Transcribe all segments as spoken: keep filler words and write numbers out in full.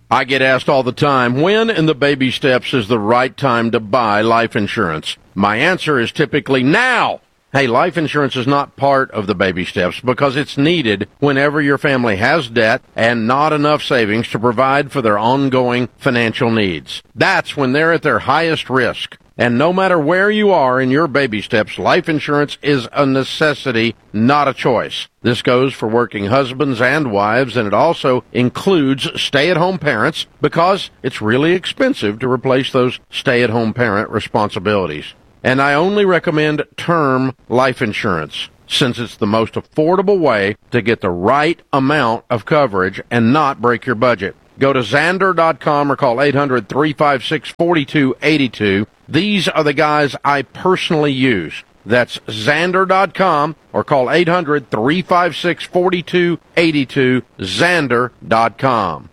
I get asked all the time, when in the baby steps is the right time to buy life insurance? My answer is typically now. Hey, life insurance is not part of the baby steps because it's needed whenever your family has debt and not enough savings to provide for their ongoing financial needs. That's when they're at their highest risk. And no matter where you are in your baby steps, life insurance is a necessity, not a choice. This goes for working husbands and wives, and it also includes stay-at-home parents because it's really expensive to replace those stay-at-home parent responsibilities. And I only recommend term life insurance since it's the most affordable way to get the right amount of coverage and not break your budget. Go to Zander dot com or call eight hundred, three five six, four two eight two. These are the guys I personally use. That's Zander dot com or call eight hundred, three five six, four two eight two, Zander dot com.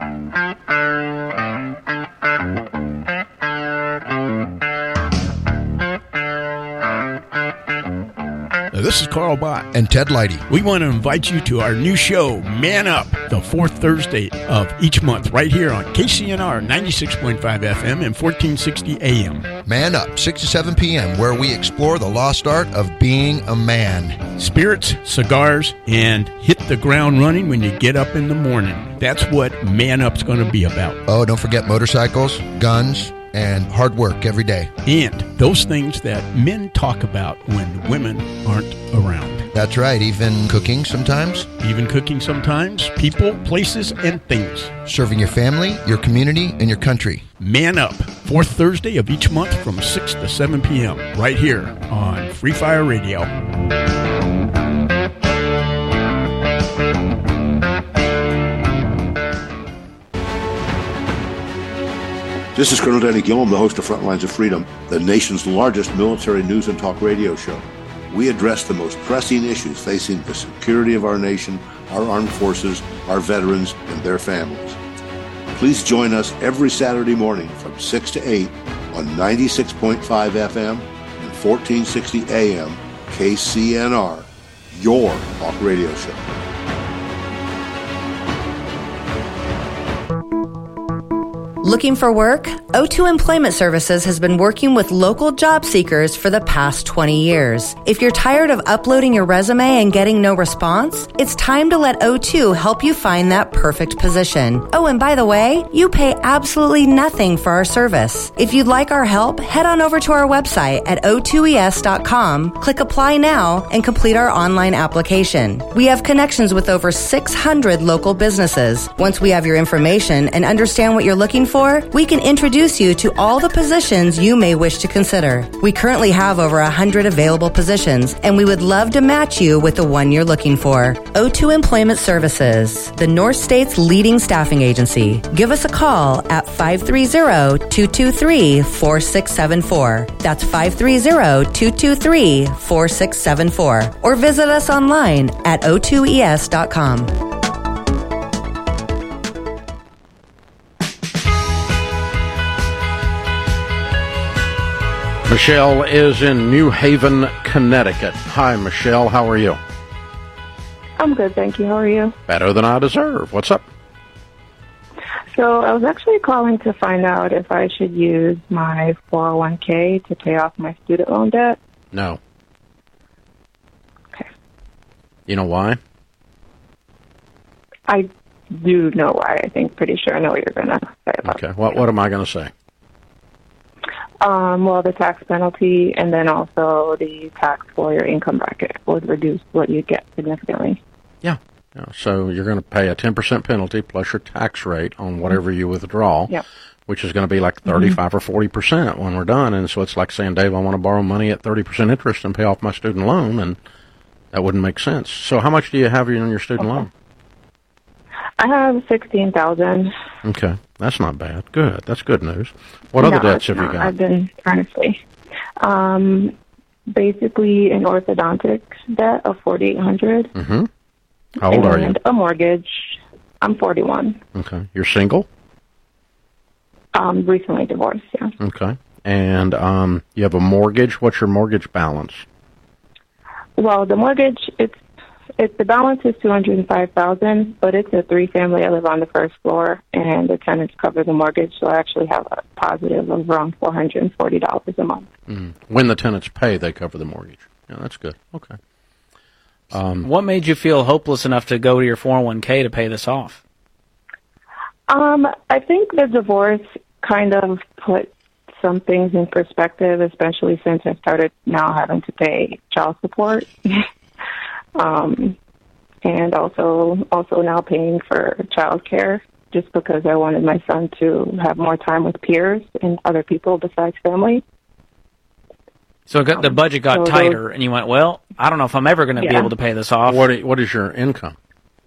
This is Carl Bott and Ted Leidy. We want to invite you to our new show, Man Up, the fourth Thursday of each month, right here on K C N R ninety-six point five F M and fourteen sixty A M. Man Up, six to seven p.m., where we explore the lost art of being a man. Spirits, cigars, and hit the ground running when you get up in the morning. That's what Man Up's going to be about. Oh, don't forget motorcycles, guns, and hard work every day. And those things that men talk about when women aren't around. That's right, even cooking sometimes. Even cooking sometimes. People, places, and things. Serving your family, your community, and your country. Man Up, fourth Thursday of each month from six to seven p.m. right here on Free Fire Radio. This is Colonel Danny Gillum, the host of Frontlines of Freedom, the nation's largest military news and talk radio show. We address the most pressing issues facing the security of our nation, our armed forces, our veterans, and their families. Please join us every Saturday morning from six to eight on ninety-six point five F M and fourteen sixty A M K C N R, your talk radio show. Looking for work? O two Employment Services has been working with local job seekers for the past twenty years. If you're tired of uploading your resume and getting no response, it's time to let O two help you find that perfect position. Oh, and by the way, you pay absolutely nothing for our service. If you'd like our help, head on over to our website at O two E S dot com, click Apply Now, and complete our online application. We have connections with over six hundred local businesses. Once we have your information and understand what you're looking for, we can introduce you to all the positions you may wish to consider. We currently have over one hundred available positions, and we would love to match you with the one you're looking for. O two Employment Services, the North State's leading staffing agency. Give us a call at five three zero, two two three, four six seven four. That's five three zero, two two three, four six seven four. Or visit us online at O two E S dot com. Michelle is in New Haven, Connecticut. Hi, Michelle. How are you? I'm good, thank you. How are you? Better than I deserve. What's up? So I was actually calling to find out if I should use my four oh one k to pay off my student loan debt. No. Okay. You know why? I do know why. I think pretty sure I know what you're going to say about Okay. What, what am I going to say? Um, well, the tax penalty and then also the tax for your income bracket would reduce what you get significantly. Yeah. yeah. So you're going to pay a ten percent penalty plus your tax rate on whatever you withdraw, yep. which is going to be like thirty-five mm-hmm. or forty percent when we're done. And so it's like saying, Dave, I want to borrow money at thirty percent interest and pay off my student loan, and that wouldn't make sense. So how much do you have in your student okay. loan? I have sixteen thousand dollars. Okay. That's not bad. Good. That's good news. What no, other debts have not. you got? I've been trying to see. Um, basically, an orthodontic debt of forty-eight hundred dollars. Mm-hmm. How old and are you? A mortgage. I'm forty-one. Okay. You're single? Um, recently divorced, yeah. Okay. And um, you have a mortgage. What's your mortgage balance? Well, the mortgage, it's It, the balance is two hundred five thousand dollars, but it's a three-family. I live on the first floor, and the tenants cover the mortgage, so I actually have a positive of around four hundred forty dollars a month. Mm. When the tenants pay, they cover the mortgage. Yeah, that's good. Okay. Um, what made you feel hopeless enough to go to your four oh one k to pay this off? Um, I think the divorce kind of put some things in perspective, especially since I started now having to pay child support. um, and also also now paying for child care just because I wanted my son to have more time with peers and other people besides family. So it got, the budget got so tighter, those, and you went, well, I don't know if I'm ever going to yeah. be able to pay this off. What What is your income?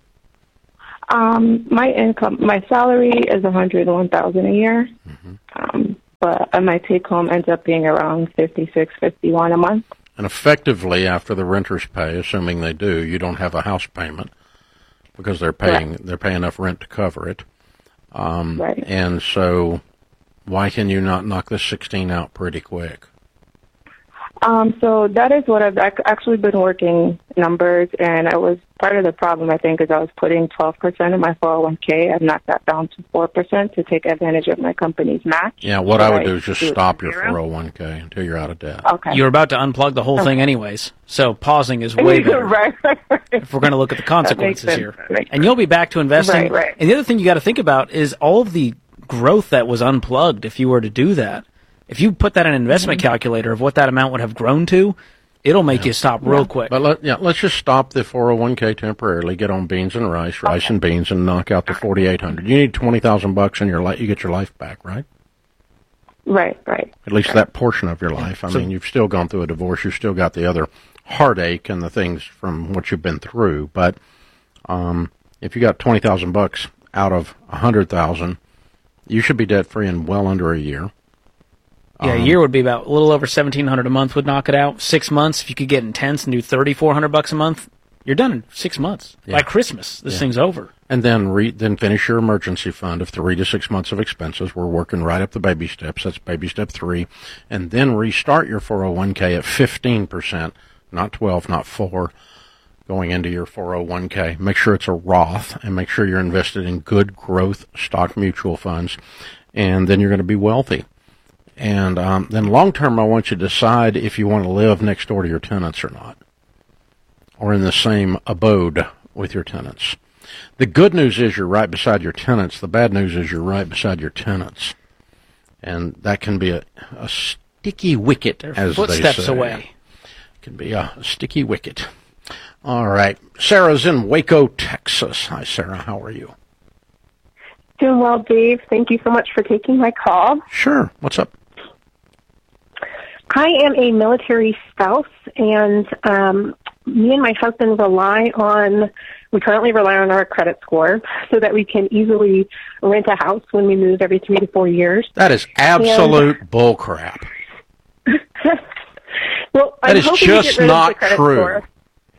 Um, my income, my salary is one hundred one thousand dollars a year, mm-hmm. um, but my take home ends up being around fifty-six, fifty-one a month. And effectively, after the renters pay, assuming they do, you don't have a house payment because they're paying right. they're paying enough rent to cover it. Um, right. And so, why can you not knock this sixteen out pretty quick? Um, so that is what I've ac- actually been working numbers, and I was part of the problem, I think, is I was putting twelve percent of my four oh one k. I've knocked that down to four percent to take advantage of my company's match. Yeah, what I would do is just stop your four oh one k until you're out of debt. Okay. You're about to unplug the whole okay. thing anyways, so pausing is way better. right, right, right. If we're going to look at the consequences here. Right. And you'll be back to investing. Right, right. And the other thing you got to think about is all of the growth that was unplugged if you were to do that. If you put that in an investment mm-hmm. calculator of what that amount would have grown to, it'll make yeah. you stop real yeah. quick. But let, yeah, let's just stop the four oh one k temporarily, get on beans and rice, rice okay. and beans, and knock out the forty-eight hundred. You need twenty thousand bucks in your life, you get your life back, right? Right, right. At least right. that portion of your life. I so, mean, you've still gone through a divorce, you've still got the other heartache and the things from what you've been through. But um, if you got twenty thousand bucks out of a hundred thousand, you should be debt free in well under a year. Yeah, um, a year would be about a little over seventeen hundred a month would knock it out. Six months, if you could get intense and do thirty-four hundred bucks a month, you're done in six months. Yeah. By Christmas, this yeah. thing's over. And then re- then finish your emergency fund of three to six months of expenses. We're working right up the baby steps. That's baby step three. And then restart your four oh one k at fifteen percent, not twelve, not four, going into your four oh one k. Make sure it's a Roth, and make sure you're invested in good growth stock mutual funds. And then you're going to be wealthy. And um, then long-term, I want you to decide if you want to live next door to your tenants or not, or in the same abode with your tenants. The good news is you're right beside your tenants. The bad news is you're right beside your tenants. And that can be a, a sticky wicket, They're as footsteps they say. away. It can be a sticky wicket. All right. Sarah's in Waco, Texas. Hi, Sarah. How are you? Doing well, Dave. Thank you so much for taking my call. Sure. What's up? I am a military spouse, and um, me and my husband rely on, we currently rely on our credit score so that we can easily rent a house when we move every three to four years. That is absolute and, bullcrap. Well, that I'm is hoping just to get rid not of the credit true. Score.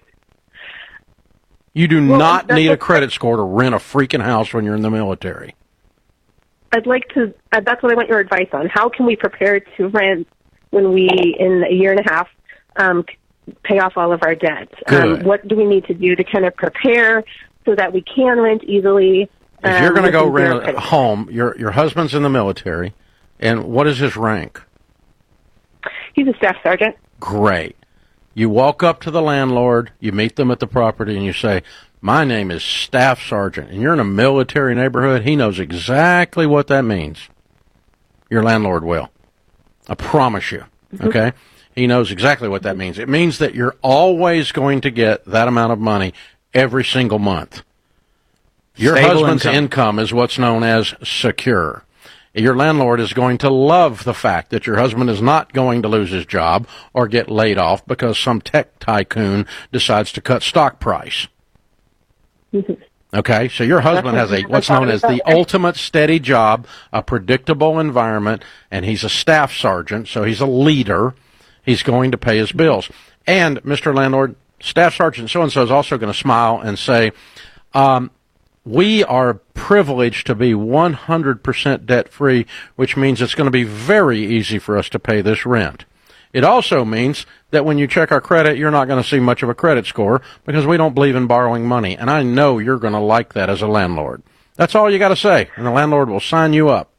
You do well, not need what, a credit score to rent a freaking house when you're in the military. I'd like to, uh, that's what I want your advice on. How can we prepare to rent when we, in a year and a half, um, pay off all of our debt? Um, what do we need to do to kind of prepare so that we can rent easily? Um, if you're going to go rent a home, your your husband's in the military, and what is his rank? He's a staff sergeant. Great. You walk up to the landlord, you meet them at the property, and you say, my name is Staff Sergeant, and you're in a military neighborhood. He knows exactly what that means. Your landlord will. I promise you, okay? Mm-hmm. He knows exactly what that means. It means that you're always going to get that amount of money every single month. Your Stable husband's income. income is what's known as secure. Your landlord is going to love the fact that your husband is not going to lose his job or get laid off because some tech tycoon decides to cut stock price. Mm-hmm. Okay, so your husband has a what's known as the ultimate steady job, a predictable environment, and he's a staff sergeant, so he's a leader. He's going to pay his bills. And, Mister Landlord, Staff Sergeant so-and-so is also going to smile and say, um, we are privileged to be one hundred percent debt-free, which means it's going to be very easy for us to pay this rent. It also means that when you check our credit, you're not going to see much of a credit score because we don't believe in borrowing money. And I know you're going to like that as a landlord. That's all you got to say, and the landlord will sign you up.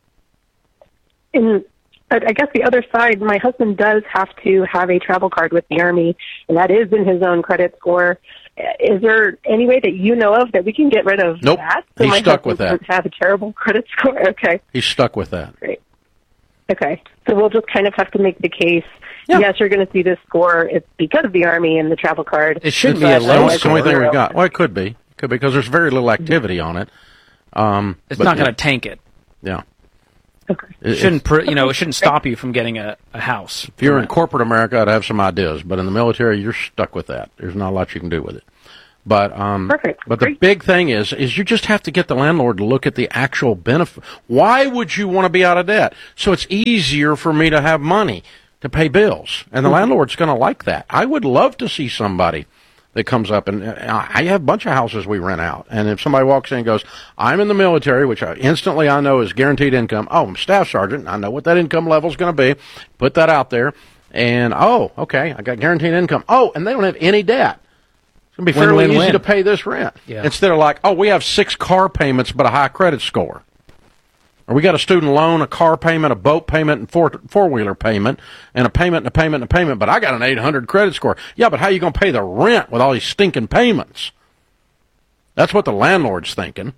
And I guess the other side, my husband does have to have a travel card with the Army, and that is in his own credit score. Is there any way that you know of that we can get rid of nope. that? So He's my stuck with that. Have a terrible credit score. Okay. He's stuck with that. Great. Okay. So we'll just kind of have to make the case. Yeah. Yes, you're going to see this score. It's because of the Army and the travel card. It shouldn't be a low That's the only thing we've got. Well, it could be. It could be because there's very little activity on it. Um, it's not going to tank it. Yeah. Okay. It shouldn't, pr- you know, it shouldn't stop you from getting a, a house. If you're in corporate America, I'd have some ideas, but in the military, you're stuck with that. There's not a lot you can do with it. But um, Perfect. But the Great. big thing is, is you just have to get the landlord to look at the actual benefit. Why would you want to be out of debt? So it's easier for me to have money to pay bills, and the mm-hmm. landlord's going to like that. I would love to see somebody that comes up, and I have a bunch of houses we rent out, and if somebody walks in and goes, I'm in the military, which I, instantly I know is guaranteed income. Oh, I'm staff sergeant. I know what that income level is going to be. Put that out there, and oh, okay, I got guaranteed income. Oh, and they don't have any debt. It's going to be fairly win, win, easy win. to pay this rent. Yeah. Instead of like, oh, we have six car payments but a high credit score. Or we got a student loan, a car payment, a boat payment, and four, four-wheeler payment, and a payment and a payment and a payment, but I got an eight hundred credit score. Yeah, but how are you going to pay the rent with all these stinking payments? That's what the landlord's thinking.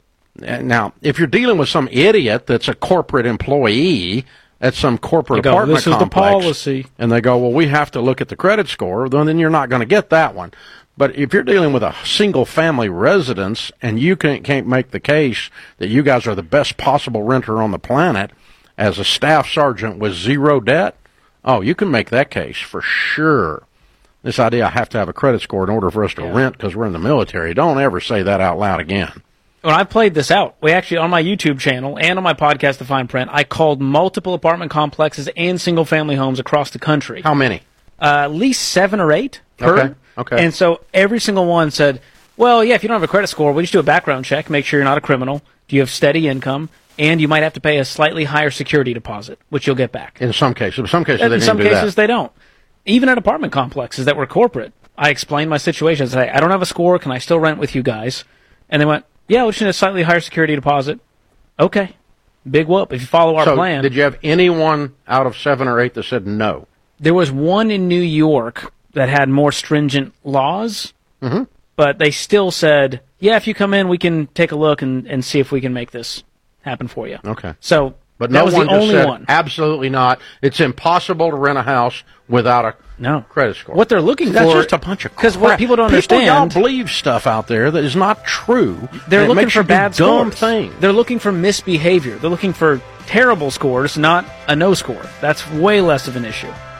Now, if you're dealing with some idiot that's a corporate employee at some corporate go, apartment this is complex, the policy, and they go, well, we have to look at the credit score, then you're not going to get that one. But if you're dealing with a single-family residence and you can't, can't make the case that you guys are the best possible renter on the planet as a staff sergeant with zero debt, oh, you can make that case for sure. This idea I have to have a credit score in order for us to yeah. rent because we're in the military, don't ever say that out loud again. When I played this out, we actually, on my YouTube channel and on my podcast, The Fine Print, I called multiple apartment complexes and single-family homes across the country. How many? Uh, at least seven or eight per. Okay. Okay. And so every single one said, well, yeah, if you don't have a credit score, we just do a background check, make sure you're not a criminal, do you have steady income, and you might have to pay a slightly higher security deposit, which you'll get back. In some cases. In some cases, and they in didn't some do cases, that. they don't. Even at apartment complexes that were corporate, I explained my situation. I said, I don't have a score. Can I still rent with you guys? And they went, yeah, we should have a slightly higher security deposit. Okay. Big whoop. If you follow our so plan. Did you have anyone out of seven or eight that said no? There was one in New York that had more stringent laws, mm-hmm. but they still said, yeah, if you come in, we can take a look and, and see if we can make this happen for you. Okay. So but that no was one the just only said, one. Absolutely not. It's impossible to rent a house without a no. credit score. What they're looking That's for... That's just a bunch of crap. Because what people don't people understand... People believe stuff out there that is not true. They're looking for bad dumb scores. Things. They're looking for misbehavior. They're looking for terrible scores, not a no score. That's way less of an issue.